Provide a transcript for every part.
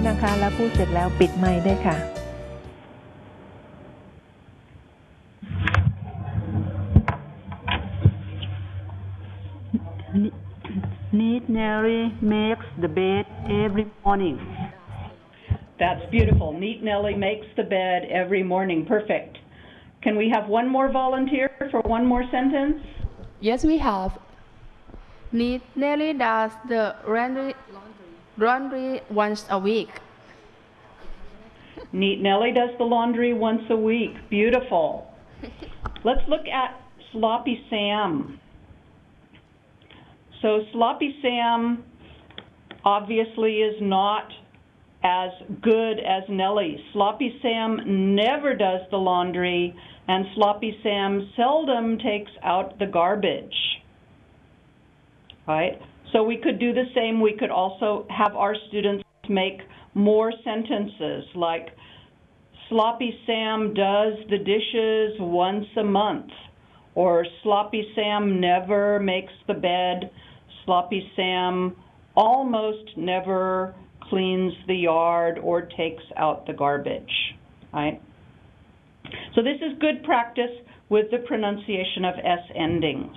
นะคะแล้วพูดเสร็จแล้วปิดไมค์ด้วยค่ะ Neat Nelly makes the bed every morning. That's beautiful. Neat Nelly makes the bed every morning. Perfect. Can we have one more volunteer for one more sentence? Yes, we have. Neat Nelly does the laundry once a week. Neat Nelly does the laundry once a week. Beautiful. Let's look at Sloppy Sam. So Sloppy Sam obviously is not as good as Nellie. Sloppy Sam never does the laundry, and Sloppy Sam seldom takes out the garbage. Right? So we could do the same. We could also have our students make more sentences like, Sloppy Sam does the dishes once a month, or Sloppy Sam never makes the bed. Sloppy Sam almost never cleans the yard or takes out the garbage, right? So this is good practice with the pronunciation of S endings.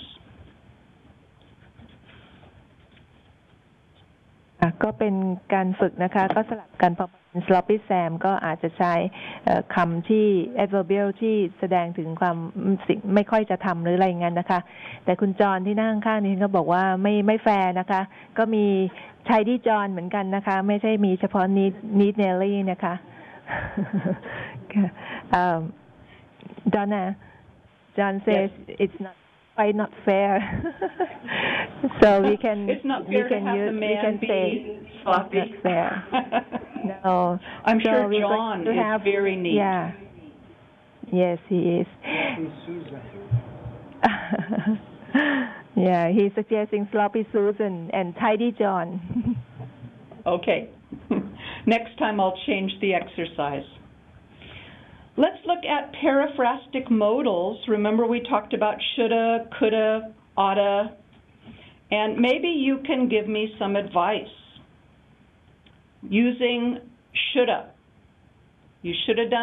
ก็เป็นการฝึกนะคะก็สลับกันพอเป็น sloppy Sam ก็อาจจะใช้คำที่ adverbial ที่แสดงถึงความสิ่งไม่ค่อยจะทำหรืออะไรอย่างนั้นนะคะแต่คุณจรที่นั่งข้างนี้ก็บอกว่าไม่แฟร์นะคะก็มีชายที่จรเหมือนกันนะคะไม่ใช่มีเฉพาะ Neat Nelly นะคะ Donna John says it's not fair. So we can it's not fair to have the man be sloppy. Not fair. No. I'm so sure John is very neat. Yeah. Yes, he is. Yeah, he's suggesting Sloppy Susan and Tidy John. Okay. Next time I'll change the exercise. Let's look at periphrastic modals. Remember we talked about shoulda, coulda, oughta, and maybe you can give me some advice using shoulda. You should have done